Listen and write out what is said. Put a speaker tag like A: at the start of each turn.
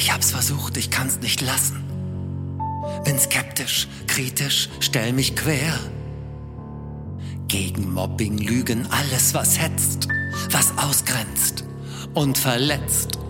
A: Ich hab's versucht, ich kann's nicht lassen. Bin skeptisch, kritisch, stell mich quer. Gegen Mobbing, Lügen, alles was hetzt, was ausgrenzt und verletzt.